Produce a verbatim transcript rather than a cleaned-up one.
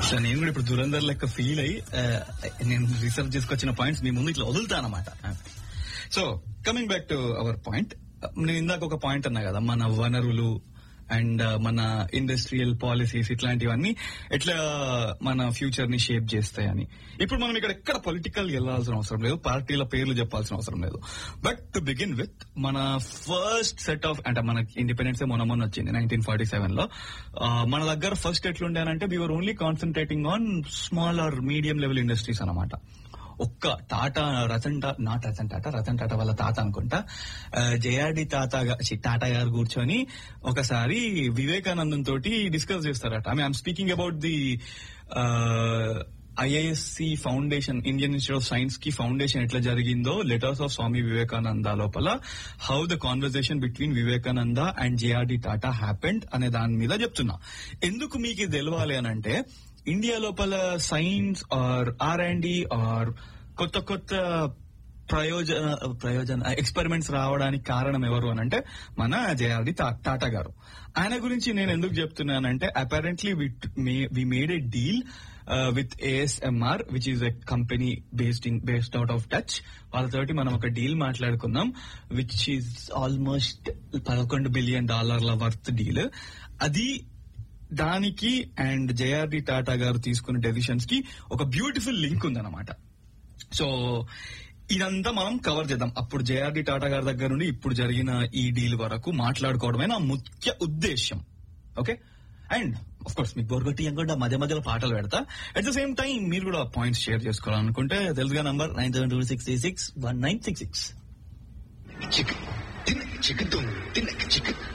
So నేను కూడా ఇప్పుడు దురంధర్ లెక్క ఫీల్ అయ్యి నేను రీసెర్చ్ చేసుకొచ్చిన పాయింట్స్ మీ ముందు ఇట్లా వదులుతానమాట. So coming back to our point, నేను ఇందాక ఒక పాయింట్ అన్నా కదా, మన వనరులు అండ్ మన ఇండస్ట్రియల్ పాలసీస్ ఇట్లాంటివన్నీ ఎట్లా మన ఫ్యూచర్ ని షేప్ చేస్తాయని. ఇప్పుడు మనం ఇక్కడ ఎక్కడ పొలిటికల్ వెళ్లాల్సిన అవసరం లేదు, పార్టీల పేర్లు చెప్పాల్సిన అవసరం లేదు. బట్ టు బిగిన్ విత్, మన ఫస్ట్ సెట్ ఆఫ్, అంటే మన ఇండిపెండెన్స్ మొన్న మొన్న వచ్చింది నైన్టీన్ ఫార్టీ సెవెన్ లో. మన దగ్గర first ఎట్లుండేనంటే we are only concentrating on small are medium level industries అనమాట. ఒక్క టాటా, రతన్ టాటా, నాట్ రతన్ టాటా, రతన్ టాటా వాళ్ళ తాత అనుకుంటా, జేఆర్డి తాత టాటా గారు కూర్చొని ఒకసారి వివేకానందం తోటి డిస్కస్ చేస్తారట. I mean I'm speaking about the IISc foundation, Indian institute of science కి ఫౌండేషన్ ఎట్లా జరిగిందో, లెటర్స్ ఆఫ్ స్వామి వివేకానంద లోపల how the conversation between Vivekananda and JRD Tata happened అనే దాని మీద చెప్తున్నా. ఎందుకు మీకు ఇది తెలవాలి అని అంటే, ఇండియా లోపల science or are and D R కొత్త కొత్త ప్రయోజన ప్రయోజన ఎక్స్పెరిమెంట్స్ రావడానికి కారణం ఎవరు అని అంటే మన జేఆర్డి టాటా గారు. ఆయన గురించి నేను ఎందుకు చెప్తున్నానంటే, apparently we made a deal with ASMR which is a company based in based out of touch. వాళ్ళతోటి మనం ఒక డీల్ మాట్లాడుకున్నాం విచ్ ఈస్ ఆల్మోస్ట్ పదకొండు బిలియన్ డాలర్ల వర్త్ డీల్. అది దానికి అండ్ జేఆర్డి టాటా గారు తీసుకున్న డెసిషన్స్ కి ఒక బ్యూటిఫుల్ లింక్ ఉందన్నమాట. సో ఇదంతా మనం కవర్ చేద్దాం. అప్పుడు జేఆర్డి టాటా గారి దగ్గర నుండి ఇప్పుడు జరిగిన ఈ డీల్ వరకు మాట్లాడుకోవడమే నా ముఖ్య ఉద్దేశ్యం. ఓకే, అండ్ ఆఫ్ కోర్స్ మీకు బోర్గొట్టి కూడా మధ్య మధ్యలో పాటలు పెడతా. అట్ ద సేమ్ టైం మీరు కూడా పాయింట్స్ షేర్ చేసుకోవాలనుకుంటే తెలుగుగా number nine seven two six three six one nine six six.